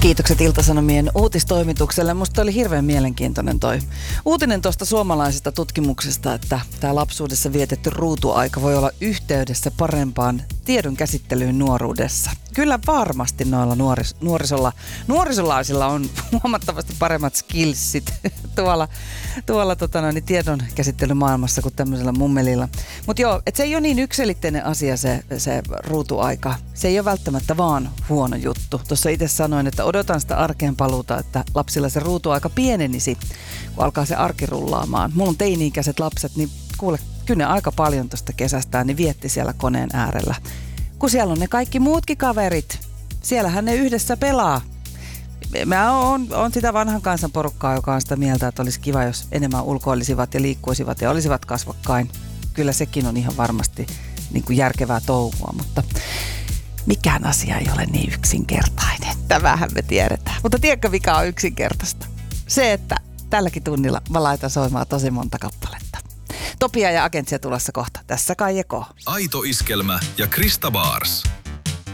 Kiitokset Ilta-Sanomien uutistoimitukselle. Musta oli hirveän mielenkiintoinen toi uutinen tuosta suomalaisesta tutkimuksesta, että tämä lapsuudessa vietetty ruutuaika voi olla yhteydessä parempaan tiedon käsittelyyn nuoruudessa. Kyllä varmasti noilla nuorisolaisilla on huomattavasti paremmat skillsit tuolla tiedon käsittelymaailmassa kuin tämmöisellä mummelilla. Mutta joo, että se ei ole niin yksiselitteinen asia se ruutuaika. Se ei ole välttämättä vaan huono juttu. Tuossa itse sanoin, että odotan sitä arkeen paluuta, että lapsilla se ruutuaika pienenisi, kun alkaa se arki rullaamaan. Mulla on teini-ikäiset lapset, niin kuule, kyllä ne aika paljon tuosta kesästään niin vietti siellä koneen äärellä. Kun siellä on ne kaikki muutkin kaverit, siellähän ne yhdessä pelaa. Mä oon sitä vanhan kansan porukkaa, joka on sitä mieltä, että olisi kiva, jos enemmän ulkoilisivat ja liikkuisivat ja olisivat kasvokkain. Kyllä sekin on ihan varmasti niin kuin järkevää touhua, mutta mikään asia ei ole niin yksinkertainen. Tämähän me tiedetään. Mutta tiedätkö, mikä on yksinkertaista? Se, että tälläkin tunnilla mä laitan soimaan tosi monta kappaletta. Topia ja Agentsia tulossa kohta. Tässä Kaije K. Aito Iskelmä ja Krista Baars.